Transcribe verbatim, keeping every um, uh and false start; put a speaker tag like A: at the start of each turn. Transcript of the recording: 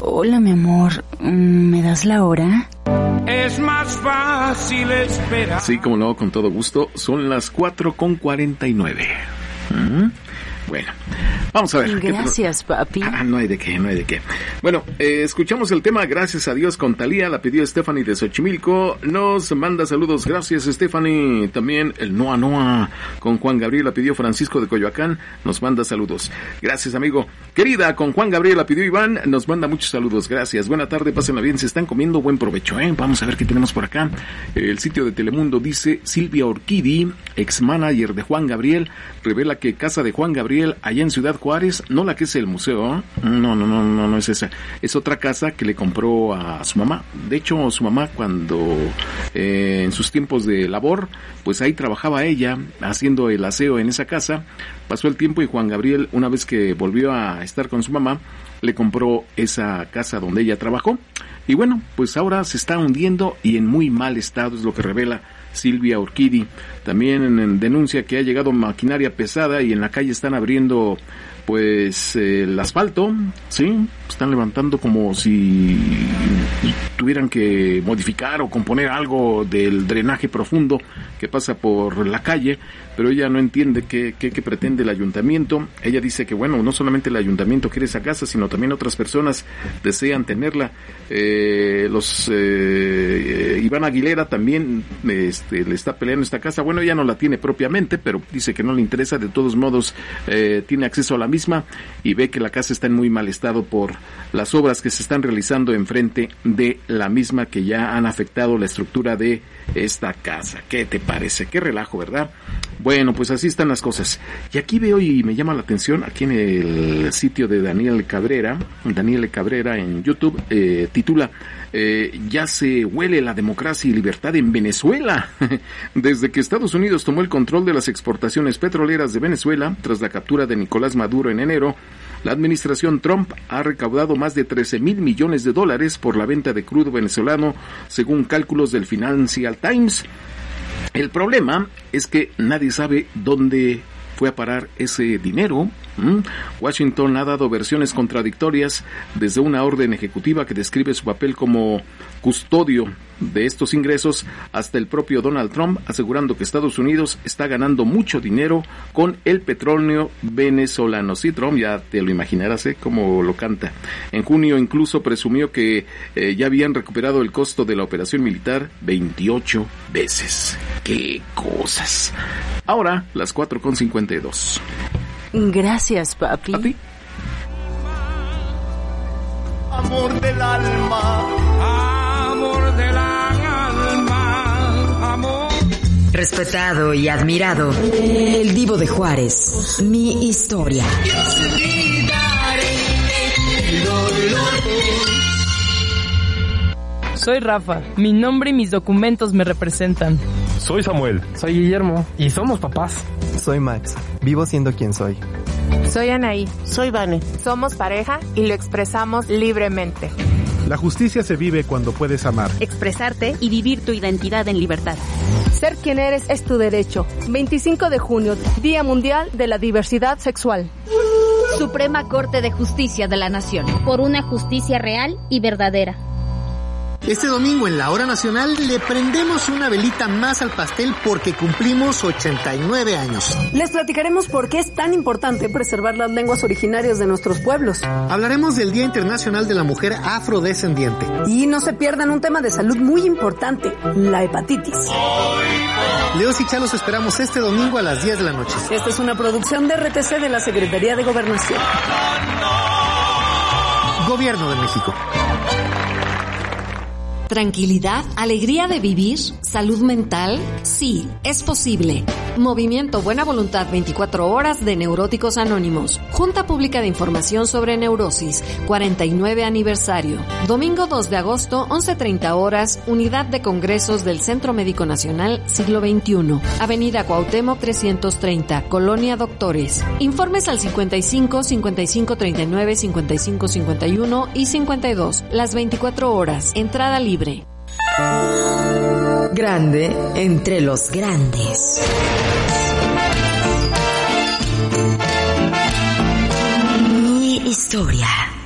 A: Hola, mi amor. ¿Me das la hora?
B: Es más fácil esperar.
C: Sí, como no, con todo gusto. Son las cuatro con cuarenta y nueve. ¿Mm? Bueno, vamos a ver.
A: Gracias,
C: ¿qué...
A: papi.
C: Ah, no hay de qué, no hay de qué. Bueno, eh, escuchamos el tema Gracias a Dios con Thalía, la pidió Stephanie de Xochimilco. Nos manda saludos, gracias Stephanie. También el Noa Noa con Juan Gabriel, la pidió Francisco de Coyoacán. Nos manda saludos. Gracias, amigo. Querida, con Juan Gabriel, la pidió Iván. Nos manda muchos saludos, gracias. Buena tarde, pásenla bien, se están comiendo, buen provecho, ¿eh? Vamos a ver qué tenemos por acá. El sitio de Telemundo dice, Silvia Orquidi, ex manager de Juan Gabriel, revela que casa de Juan Gabriel allá en Ciudad Juárez, no la que es el museo, ¿eh? no, no, no, no, no es esa, es otra casa que le compró a su mamá. De hecho, su mamá cuando eh, en sus tiempos de labor, pues ahí trabajaba ella haciendo el aseo en esa casa. Pasó el tiempo y Juan Gabriel, una vez que volvió a estar con su mamá, le compró esa casa donde ella trabajó. Y bueno, pues ahora se está hundiendo y en muy mal estado, es lo que revela Silvia Orquidi. También en, en denuncia que ha llegado maquinaria pesada y en la calle están abriendo pues eh, el asfalto, sí, están levantando como si tuvieran que modificar o componer algo del drenaje profundo que pasa por la calle, pero ella no entiende qué, qué, qué pretende el ayuntamiento. Ella dice que bueno, no solamente el ayuntamiento quiere esa casa, sino también otras personas desean tenerla. Eh, los eh, Iván Aguilera también este, le está peleando esta casa. Bueno, ella no la tiene propiamente, pero dice que no le interesa. De todos modos, eh, tiene acceso a la misma y ve que la casa está en muy mal estado por las obras que se están realizando enfrente de la misma, que ya han afectado la estructura de esta casa. ¿Qué te parece? Qué relajo, ¿verdad? Bueno, pues así están las cosas. Y aquí veo y me llama la atención, aquí en el sitio de Daniel Cabrera, Daniel Cabrera en YouTube, eh, titula, eh, ya se huele la democracia y libertad en Venezuela. Desde que Estados Unidos tomó el control de las exportaciones petroleras de Venezuela, tras la captura de Nicolás Maduro en enero, la administración Trump ha recaudado más de trece mil millones de dólares por la venta de crudo venezolano, según cálculos del Financial Times. El problema es que nadie sabe dónde fue a parar ese dinero. ¿Mm? Washington ha dado versiones contradictorias, desde una orden ejecutiva que describe su papel como custodio de estos ingresos, hasta el propio Donald Trump asegurando que Estados Unidos está ganando mucho dinero con el petróleo venezolano. Sí, Trump, ya te lo imaginarás, ¿eh? Cómo lo canta. En junio incluso presumió que eh, ya habían recuperado el costo de la operación militar veintiocho veces. ¡Qué cosas! Ahora, las cuatro con cincuenta y dos.
A: Gracias, papi.
C: ¿Papi?
B: Amor del alma, amor del alma, amor.
D: Respetado y admirado, el Divo de Juárez, mi historia.
E: Soy Rafa, mi nombre y mis documentos me representan.
F: Soy Samuel.
G: Soy Guillermo y somos papás.
H: Soy Max, vivo siendo quien soy.
I: Soy Anaí.
J: Soy Vane.
I: Somos pareja y lo expresamos libremente.
K: La justicia se vive cuando puedes amar,
L: expresarte y vivir tu identidad en libertad.
M: Ser quien eres es tu derecho. veinticinco de junio, Día Mundial de la Diversidad Sexual.
L: Suprema Corte de Justicia de la Nación.
N: Por una justicia real y verdadera.
O: Este domingo en la Hora Nacional le prendemos una velita más al pastel porque cumplimos ochenta y nueve años.
M: Les platicaremos por qué es tan importante preservar las lenguas originarias de nuestros pueblos.
O: Hablaremos del Día Internacional de la Mujer Afrodescendiente.
M: Y no se pierdan un tema de salud muy importante, la hepatitis.
O: Leos y Chalos esperamos este domingo a las diez de la noche.
M: Esta es una producción de R T C de la Secretaría de Gobernación.
O: Gobierno de México.
D: Tranquilidad, alegría de vivir, salud mental, sí, es posible. Movimiento Buena Voluntad veinticuatro horas de Neuróticos Anónimos. Junta Pública de Información sobre Neurosis, cuarenta y nueve aniversario. Domingo dos de agosto, once treinta horas, Unidad de Congresos del Centro Médico Nacional, siglo veintiuno. Avenida Cuauhtémoc trescientos treinta, Colonia Doctores. Informes al cincuenta y cinco, cincuenta y cinco treinta y nueve, cincuenta y cinco cincuenta y uno y cincuenta y dos. Las veinticuatro horas. Entrada libre. Grande entre los grandes. Mi historia.